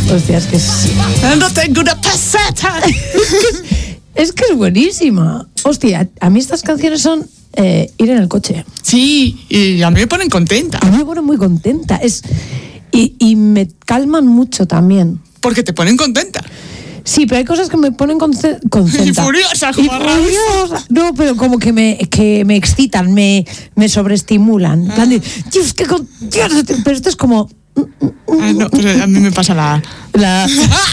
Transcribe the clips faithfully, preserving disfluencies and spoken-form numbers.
Hostia, es que es... No tengo una peseta. Es que es buenísima. Hostia, a mí estas canciones son eh, ir en el coche. Sí, y a mí me ponen contenta. A mí me ponen muy contenta. Es, y, y me calman mucho también. Porque te ponen contenta. Sí, pero hay cosas que me ponen conce- contenta. Y furiosa, como Y furiosa. No, pero como que me, que me excitan, me, me sobreestimulan. En plan de, Dios, qué con... Dios, pero esto es como... Ah, no, pues a mí me pasa la... La...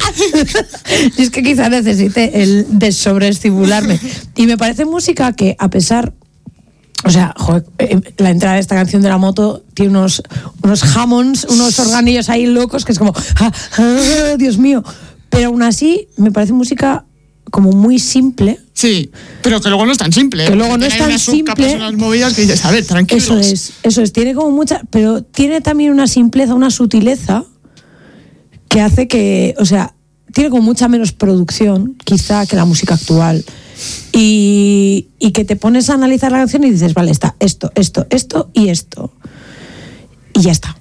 Y es que quizá necesite el de sobreestimularme. Y me parece música que, a pesar... O sea, joder, la entrada de esta canción de la moto tiene unos, unos Hammonds, unos organillos ahí locos que es como... Ah, ah, Dios mío. Pero aún así, me parece música como muy simple. Sí, pero que luego no es tan simple. Que luego no es tan unas simple. Unas movidas que dices, a ver, tranquilos. Eso es, eso es. Tiene como mucha... Pero tiene también una simpleza, una sutileza que hace que... O sea, tiene como mucha menos producción, quizá, que la música actual. Y, y que te pones a analizar la canción y dices, vale, está esto, esto, esto y esto. Y ya está.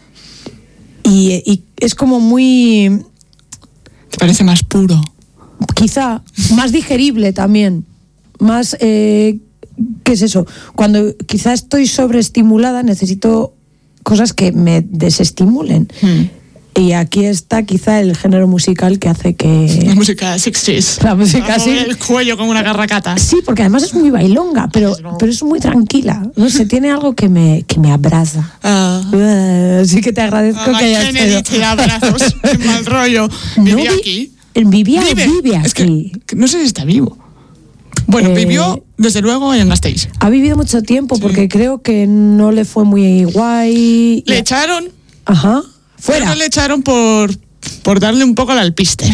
Y, y es como muy... Te parece más puro. Quizá más digerible también, más, eh, ¿qué es eso? Cuando quizá estoy sobreestimulada necesito cosas que me desestimulen. Hmm. Y aquí está quizá el género musical que hace que... La música sesenta. La música sí. El cuello como una garracata. Sí, porque además es muy bailonga, pero, pero es muy tranquila. No sé, tiene algo que me, que me abraza. Uh, uh, así que te agradezco uh, que hayas Kennedy te da abrazos. Qué mal rollo. Vivía no vi, aquí. Vivía, vive, vive aquí. Es que, que no sé si está vivo. Bueno, eh, vivió desde luego en Gasteiz. Ha vivido mucho tiempo, sí. Porque creo que no le fue muy guay. Le echaron. Ajá. Fuera. Pero le echaron por, por darle un poco al alpiste.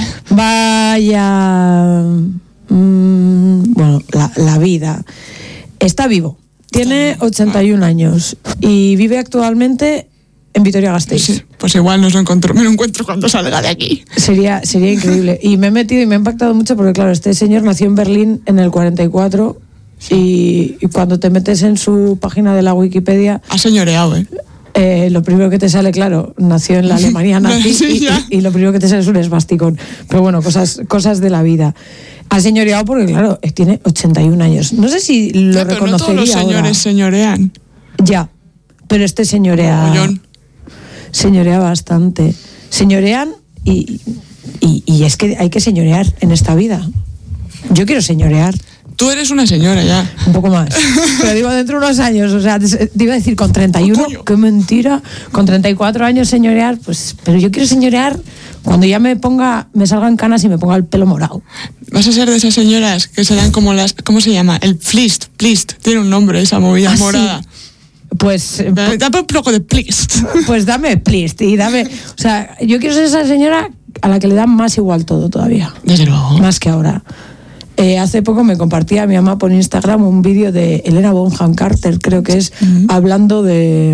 Vaya... Mmm, bueno, la, la vida. Está vivo. Tiene ochenta y un años y vive actualmente en Vitoria-Gasteiz. Sí, pues igual nos lo encuentro, me lo encuentro cuando salga de aquí. Sería, sería increíble. Y me he metido y me ha impactado mucho porque, claro, este señor nació en Berlín en el cuarenta y cuatro y, y cuando te metes en su página de la Wikipedia... Ha señoreado, ¿eh? Eh, lo primero que te sale, claro, nació en la Alemania nazi sí, y, y, y lo primero que te sale es un esvasticón. Pero bueno, cosas, cosas de la vida. Ha señoreado porque, claro, tiene ochenta y un años. No sé si lo ya, pero reconocería no todos los señores ahora. Señorean. Ya, pero este señorea... Mogollón. Señorea bastante. Señorean y, y, y es que hay que señorear en esta vida. Yo quiero señorear. Tú eres una señora ya. Un poco más. Pero digo, dentro de unos años, o sea, te iba a decir con treinta y uno, oh, qué mentira. Con treinta y cuatro años señorear, pues, pero yo quiero señorear cuando ya me ponga, me salgan canas y me ponga el pelo morado. Vas a ser de esas señoras que serán como las, ¿cómo se llama? El plist, plist, tiene un nombre esa movida ¿Ah, morada. Sí? Pues... Dame, dame un poco de plist. Pues dame plist y dame... O sea, yo quiero ser esa señora a la que le da más igual todo todavía. Desde luego. Más que ahora. Eh, hace poco me compartía mi mamá por Instagram un vídeo de Helena Bonham Carter, creo que es, uh-huh. hablando de...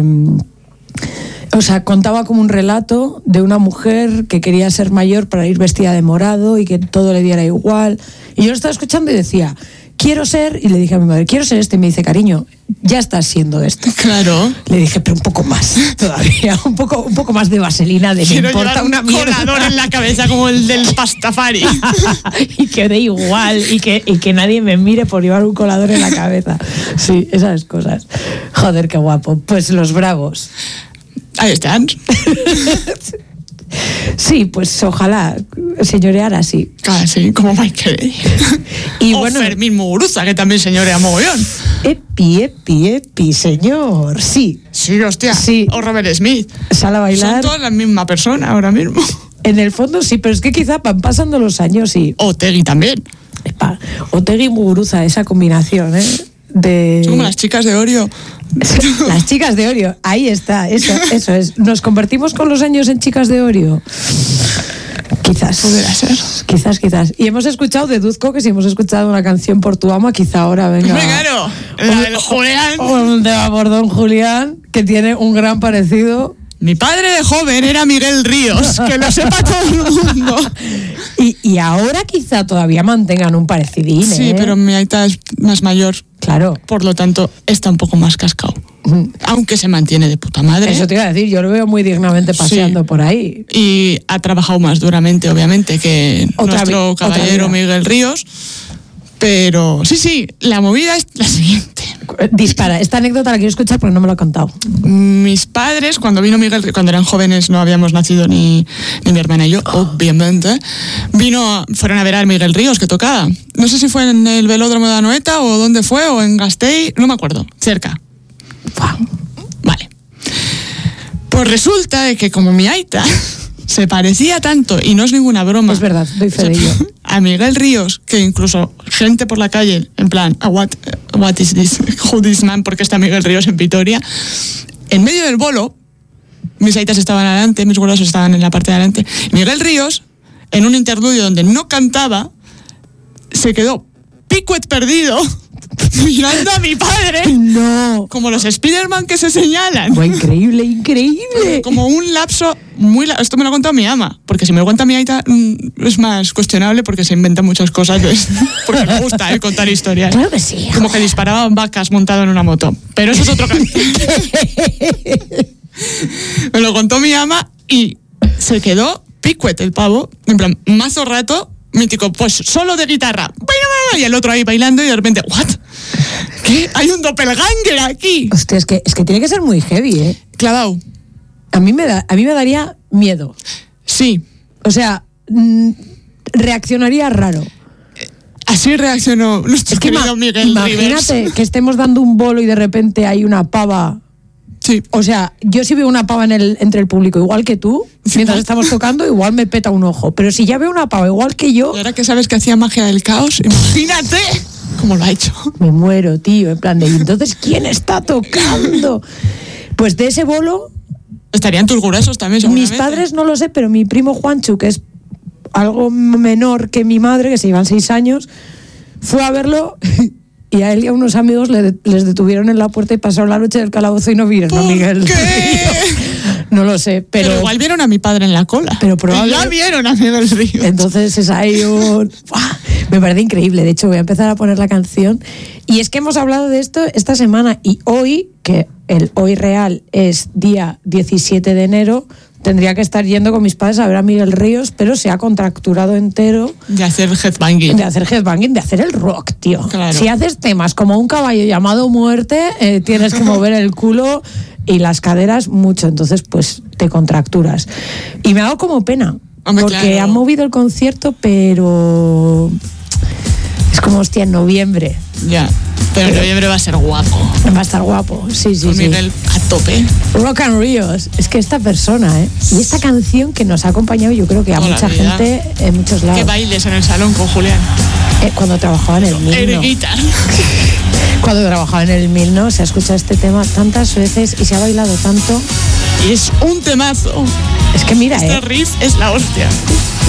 O sea, contaba como un relato de una mujer que quería ser mayor para ir vestida de morado y que todo le diera igual. Y yo lo estaba escuchando y decía, quiero ser... Y le dije a mi madre, quiero ser esto. Y me dice, cariño, ya estás siendo esto. Claro. Le dije, pero un poco más todavía, un poco, un poco más de vaselina, de quiero me importa un una mierda. colador en la cabeza como el del Pastafari. Y que dé igual y que, y que nadie me mire por llevar un colador en la cabeza. Sí, esas cosas. Joder, qué guapo. Pues los bravos. Ahí están. Sí, pues ojalá señorear así. Ah, sí, como Michael. Y o bueno, Fermín Muguruza, que también señorea mogollón. Epi, epi, epi, señor. Sí. Sí, hostia. Sí. O Robert Smith. Sal a bailar. Son todas la misma persona ahora mismo. En el fondo sí, pero es que quizá van pasando los años y... Otegi también. Epa, Otegi y Muguruza, esa combinación, ¿eh? De... Son como las chicas de Orio. Las chicas de Orio, ahí está, eso, eso es. ¿Nos convertimos con los años en chicas de Orio? Quizás. Podría ser. Quizás, quizás. Y hemos escuchado, deduzco que si hemos escuchado una canción por tu ama, quizá ahora venga... Muy claro, la del Julián. Un tema por don Julián, que tiene un gran parecido... Mi padre de joven era Miguel Ríos, que lo sepa todo el mundo. Y, y ahora quizá todavía mantengan un parecidín, Sí, ¿eh? pero mi aita es más mayor. Claro. Por lo tanto, está un poco más cascado. Mm. Aunque se mantiene de puta madre. Eso te iba a decir, yo lo veo muy dignamente paseando Sí. por ahí. Y ha trabajado más duramente, obviamente, que Otra nuestro vi- otra caballero vida. Miguel Ríos. Pero sí, sí, la movida es la siguiente. Dispara, esta anécdota la quiero escuchar porque no me lo ha contado. Mis padres, cuando vino Miguel Ríos, cuando eran jóvenes, no habíamos nacido ni, ni mi hermana y yo, obviamente, vino, fueron a ver a Miguel Ríos que tocaba. No sé si fue en el velódromo de Anoeta o dónde fue, o en Gasteiz, no me acuerdo, cerca. Vale. Pues resulta de que como mi aita se parecía tanto, y no es ninguna broma. Es verdad, doy fe de ello. A Miguel Ríos, que incluso gente por la calle, en plan, "Ah, what, what is this? Who this man?", porque está Miguel Ríos en Vitoria. En medio del bolo, mis aitas estaban adelante, mis abuelos estaban en la parte de adelante. Miguel Ríos, en un interludio donde no cantaba, se quedó picuet perdido, mirando a mi padre, No. como los Spiderman que se señalan. Fue increíble, increíble. Como un lapso muy... La- Esto me lo ha contado mi ama, porque si me lo cuenta mi aita mm, es más cuestionable porque se inventa muchas cosas, ¿ves? Porque me gusta eh, contar historias. Claro que sí. Como que disparaban vacas montado en una moto. Pero eso es otro caso. Me lo contó mi ama y se quedó picuet el pavo, en plan, mazo rato, mítico, pues solo de guitarra. Y el otro ahí bailando y de repente, ¿what? ¿Qué? Hay un doppelganger aquí. Hostia, es que, es que tiene que ser muy heavy, ¿eh? Clavado. A mí me da, a mí me daría miedo. Sí. O sea, mm, reaccionaría raro. Así reaccionó nuestro Es que querido ima- Miguel imagínate Rivers. que estemos dando un bolo y de repente hay una pava. Sí. O sea, yo si veo una pava en el, entre el público igual que tú, mientras estamos tocando, igual me peta un ojo. Pero si ya veo una pava igual que yo, Y ahora que sabes que hacía magia del caos, imagínate cómo lo ha hecho. me muero, tío. En plan de, ¿y entonces quién está tocando? Pues de ese bolo, Estarían tus gruesos también, seguramente. mis padres no lo sé, pero mi primo Juanchu, que es algo menor que mi madre, que se llevan seis años, fue a verlo y a él y a unos amigos le, les detuvieron en la puerta y pasaron la noche del calabozo y no vieron a ¿Por Miguel qué? Ríos. No lo sé, pero, Pero, igual vieron a mi padre en la cola. Pero probable- Ya vieron a Miguel Ríos. entonces es ahí un... ¡Buah! Me parece increíble. De hecho, voy a empezar a poner la canción. Y es que hemos hablado de esto esta semana y hoy, que el hoy real es día diecisiete de enero, tendría que estar yendo con mis padres a ver a Miguel Ríos, pero se ha contracturado entero De hacer headbanging. de hacer headbanging, de hacer el rock, tío. Claro. Si haces temas como un caballo llamado muerte, eh, tienes que mover el culo y las caderas mucho, entonces pues te contracturas. Y me ha dado como pena, Hombre, porque claro. han movido el concierto, pero es como, hostia, en noviembre. Ya. Pero en noviembre va a ser guapo. Va a estar guapo, sí, sí, Con sí. Miguel a tope. Rock and Ríos, es que esta persona, ¿eh? Y esta canción que nos ha acompañado, yo creo que a Toda la mucha vida. gente en muchos Que lados. bailes en el salón con Julián. Eh, cuando trabajaba en el Milno. Air guitar. Cuando trabajaba en el Milno se ha escuchado este tema tantas veces y se ha bailado tanto. Y es un temazo. Es que mira, Este eh. riff es la hostia.